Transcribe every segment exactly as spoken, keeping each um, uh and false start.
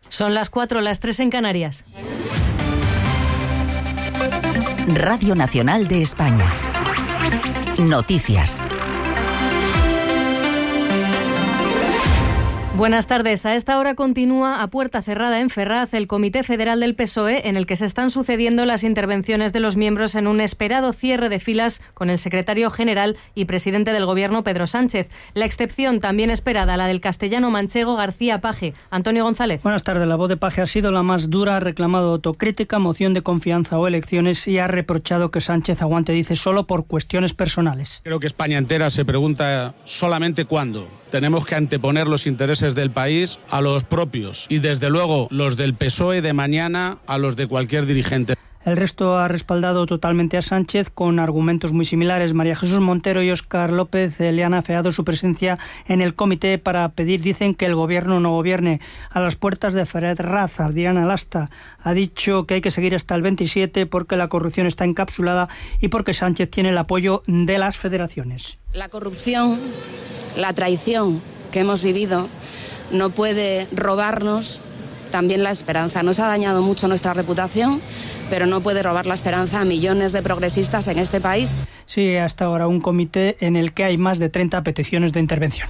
Son las cuatro, las tres en Canarias. Radio Nacional de España. Noticias. Buenas tardes. A esta hora continúa a puerta cerrada en Ferraz el Comité Federal del P S O E, en el que se están sucediendo las intervenciones de los miembros en un esperado cierre de filas con el secretario general y presidente del Gobierno, Pedro Sánchez. La excepción también esperada, la del castellano manchego García Page. Antonio González. Buenas tardes. La voz de Page ha sido la más dura, ha reclamado autocrítica, moción de confianza o elecciones y ha reprochado que Sánchez aguante, dice, solo por cuestiones personales. Creo que España entera se pregunta solamente cuándo. Tenemos que anteponer los intereses del país a los propios y desde luego los del P S O E de mañana a los de cualquier dirigente. El resto ha respaldado totalmente a Sánchez con argumentos muy similares. María Jesús Montero y Óscar López le han afeado su presencia en el comité para pedir, dicen, que el gobierno no gobierne. A las puertas de Ferraz, Adriana Lasta ha dicho que hay que seguir hasta el veintisiete porque la corrupción está encapsulada y porque Sánchez tiene el apoyo de las federaciones. La corrupción, la traición que hemos vivido no puede robarnos también la esperanza. Nos ha dañado mucho nuestra reputación, pero no puede robar la esperanza a millones de progresistas en este país. Sí, hasta ahora un comité en el que hay más de treinta peticiones de intervención.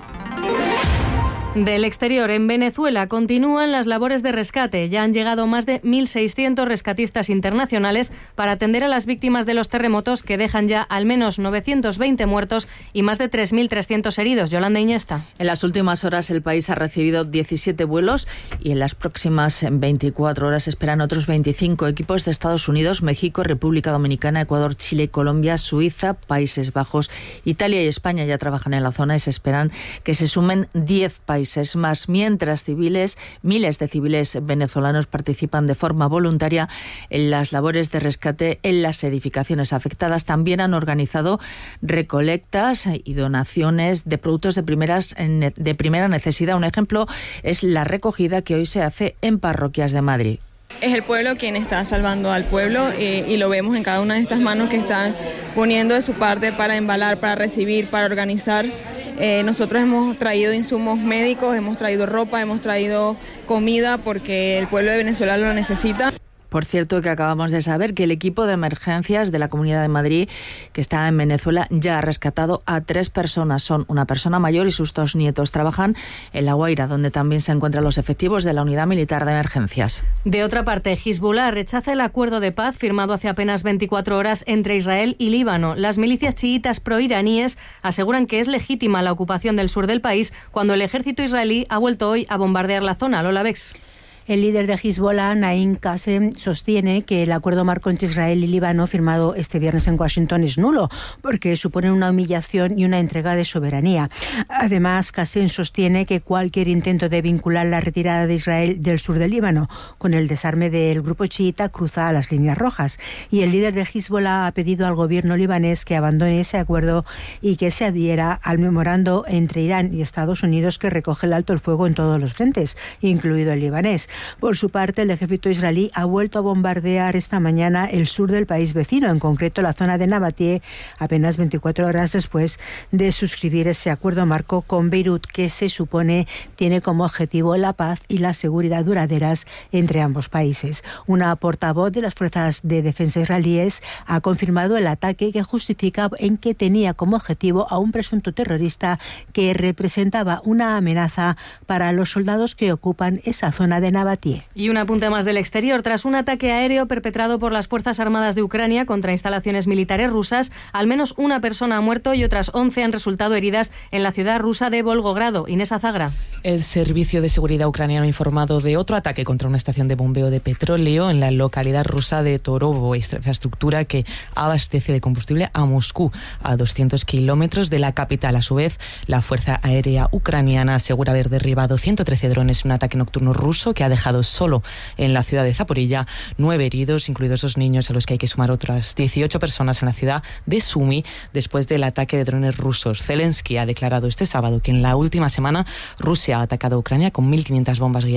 Del exterior, en Venezuela continúan las labores de rescate. Ya han llegado más de mil seiscientos rescatistas internacionales para atender a las víctimas de los terremotos, que dejan ya al menos novecientos veinte muertos y más de tres mil trescientos heridos. Yolanda Iñesta. En las últimas horas el país ha recibido diecisiete vuelos y en las próximas veinticuatro horas esperan otros veinticinco equipos de Estados Unidos, México, República Dominicana, Ecuador, Chile, Colombia, Suiza, Países Bajos, Italia y España ya trabajan en la zona y se esperan que se sumen diez países más, mientras civiles, miles de civiles venezolanos participan de forma voluntaria en las labores de rescate en las edificaciones afectadas. También han organizado recolectas y donaciones de productos de, primeras, de primera necesidad. Un ejemplo es la recogida que hoy se hace en parroquias de Madrid. Es el pueblo quien está salvando al pueblo eh, y lo vemos en cada una de estas manos que están poniendo de su parte para embalar, para recibir, para organizar. Eh, nosotros hemos traído insumos médicos, hemos traído ropa, hemos traído comida porque el pueblo de Venezuela lo necesita. Por cierto, que acabamos de saber que el equipo de emergencias de la Comunidad de Madrid, que está en Venezuela, ya ha rescatado a tres personas. Son una persona mayor y sus dos nietos. Trabajan en La Guaira, donde también se encuentran los efectivos de la Unidad Militar de Emergencias. De otra parte, Hezbollah rechaza el acuerdo de paz firmado hace apenas veinticuatro horas entre Israel y Líbano. Las milicias chiitas proiraníes aseguran que es legítima la ocupación del sur del país cuando el ejército israelí ha vuelto hoy a bombardear la zona. Lola Bex. El líder de Hezbollah, Naim Qassem, sostiene que el acuerdo marco entre Israel y Líbano firmado este viernes en Washington es nulo, porque supone una humillación y una entrega de soberanía. Además, Qassem sostiene que cualquier intento de vincular la retirada de Israel del sur del Líbano con el desarme del grupo chiita cruza las líneas rojas. Y el líder de Hezbollah ha pedido al gobierno libanés que abandone ese acuerdo y que se adhiera al memorando entre Irán y Estados Unidos que recoge el alto el fuego en todos los frentes, incluido el libanés. Por su parte, el ejército israelí ha vuelto a bombardear esta mañana el sur del país vecino, en concreto la zona de Nabatie, apenas veinticuatro horas después de suscribir ese acuerdo marco con Beirut, que se supone tiene como objetivo la paz y la seguridad duraderas entre ambos países. Una portavoz de las fuerzas de defensa israelíes ha confirmado el ataque que justifica en que tenía como objetivo a un presunto terrorista que representaba una amenaza para los soldados que ocupan esa zona de Nabatie. Y un apunte más del exterior. Tras un ataque aéreo perpetrado por las Fuerzas Armadas de Ucrania contra instalaciones militares rusas, al menos una persona ha muerto y otras once han resultado heridas en la ciudad rusa de Volgogrado. Inés Azagra. El Servicio de Seguridad ucraniano ha informado de otro ataque contra una estación de bombeo de petróleo en la localidad rusa de Torovo, infraestructura que abastece de combustible a Moscú, a doscientos kilómetros de la capital. A su vez, la Fuerza Aérea Ucraniana asegura haber derribado ciento trece drones en un ataque nocturno ruso que ha dejado solo en la ciudad de Zaporilla nueve heridos, incluidos dos niños, a los que hay que sumar otras dieciocho personas en la ciudad de Sumi después del ataque de drones rusos. Zelensky ha declarado este sábado que en la última semana Rusia ha atacado a Ucrania con mil quinientas bombas guiadas